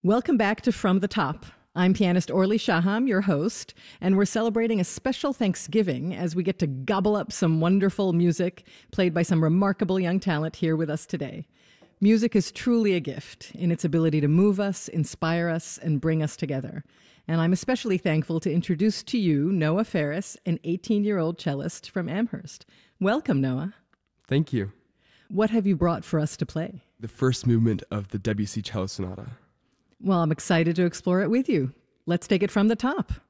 Welcome back to From the Top. I'm pianist Orly Shaham, your host, and we're celebrating a special Thanksgiving as we get to gobble up some wonderful music played by some remarkable young talent here with us today. Music is truly a gift in its ability to move us, inspire us, and bring us together. And I'm especially thankful to introduce to you Noah Ferris, an 18-year-old cellist from Amherst. Welcome, Noah. Thank you. What have you brought for us to play? The first movement of the Debussy Cello Sonata. Well, I'm excited to explore it with you. Let's take it from the top.